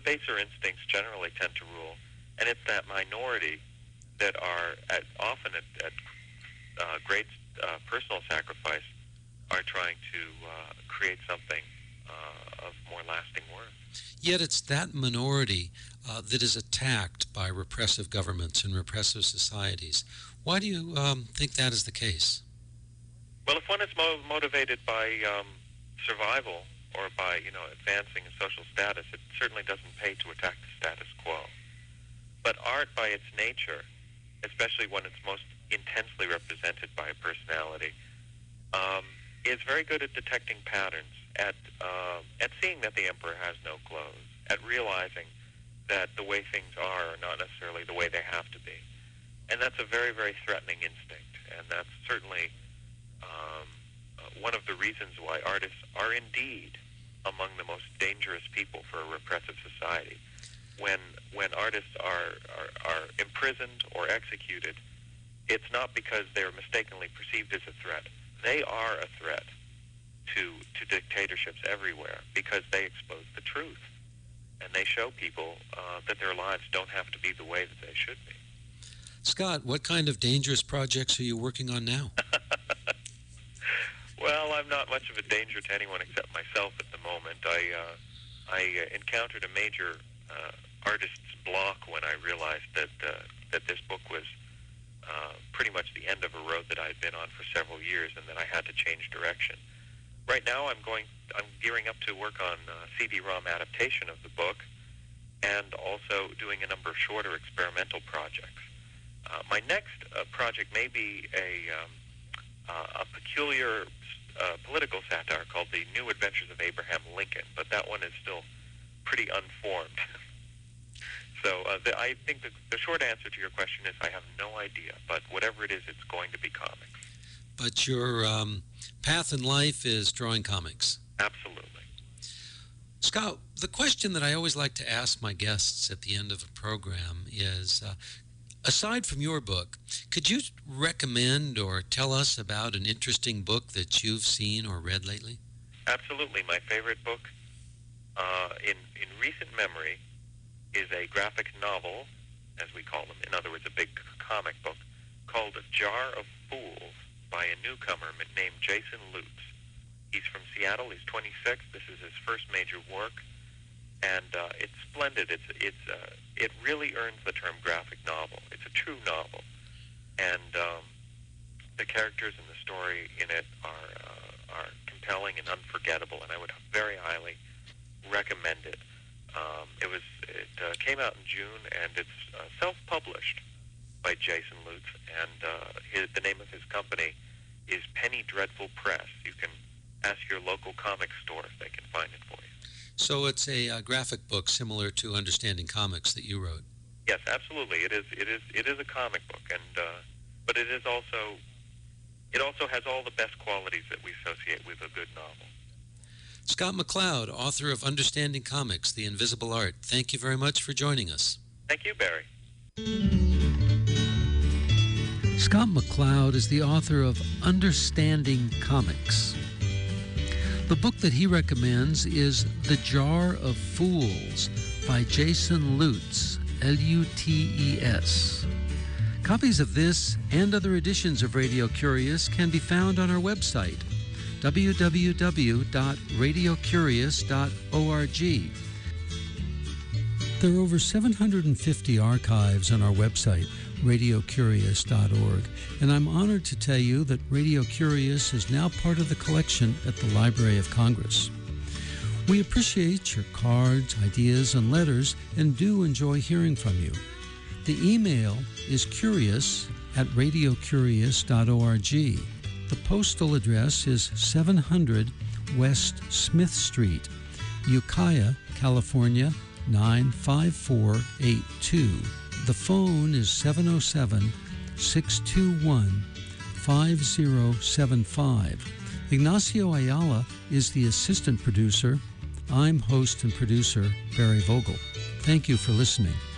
baser instincts generally tend to rule, and it's that minority that are often at great personal sacrifice are trying to create something of more lasting worth. Yet it's that minority that is attacked by repressive governments and repressive societies. Why do you think that is the case? Well, if one is motivated by survival or by advancing a social status, it certainly doesn't pay to attack the status quo. But art, by its nature, especially when it's most intensely represented by a personality, is very good at detecting patterns, at seeing that the emperor has no clothes, at realizing that the way things are not necessarily the way they have to be. And that's a very, very threatening instinct, and that's certainly one of the reasons why artists are indeed among the most dangerous people for a repressive society. When artists are imprisoned or executed, it's not because they're mistakenly perceived as a threat. They are a threat to dictatorships everywhere because they expose the truth, and they show people that their lives don't have to be the way that they should be. Scott, what kind of dangerous projects are you working on now? Well, I'm not much of a danger to anyone except myself at the moment. I encountered a major artist's block when I realized that this book was pretty much the end of a road that I had been on for several years, and that I had to change direction. Right now, I'm gearing up to work on CD-ROM adaptation of the book, and also doing a number of shorter experimental projects. My next project may be a peculiar political satire called The New Adventures of Abraham Lincoln, but that one is still pretty unformed. So I think the short answer to your question is I have no idea, but whatever it is, it's going to be comics. But your path in life is drawing comics. Absolutely. Scott, the question that I always like to ask my guests at the end of a program is, aside from your book, could you recommend or tell us about an interesting book that you've seen or read lately? Absolutely. My favorite book in recent memory is a graphic novel, as we call them. In other words, a big comic book called A Jar of Fools by a newcomer named Jason Lutz. He's from Seattle. He's 26. This is his first major work, and it's splendid. It really earns the term graphic novel. It's a true novel, and the characters and the story in it are compelling and unforgettable, and I would very highly recommend it. It came out in June, and it's self-published by Jason Lutz, and the name of his company is Penny Dreadful Press. You can ask your local comic store if they can find it for you. So it's a graphic book similar to Understanding Comics that you wrote. Yes, absolutely. It is a comic book, and but it also has all the best qualities that we associate with a good novel. Scott McCloud, author of Understanding Comics, The Invisible Art. Thank you very much for joining us. Thank you, Barry. Scott McCloud is the author of Understanding Comics. The book that he recommends is The Jar of Fools by Jason Lutz, L-U-T-E-S. Copies of this and other editions of Radio Curious can be found on our website, www.radiocurious.org. There are over 750 archives on our website, radiocurious.org, and I'm honored to tell you that Radio Curious is now part of the collection at the Library of Congress. We appreciate your cards, ideas, and letters, and do enjoy hearing from you. The email is curious@radiocurious.org. The postal address is 700 West Smith Street, Ukiah, California, 95482. The phone is 707-621-5075. Ignacio Ayala is the assistant producer. I'm host and producer Barry Vogel. Thank you for listening.